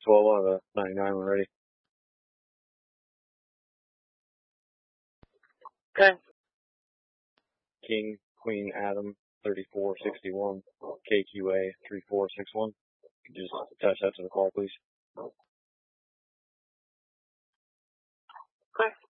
12 out of the 99 when ready. Okay. King, Queen, Adam, 3461, KQA, 3461. Could you just attach that to the call, please? Okay.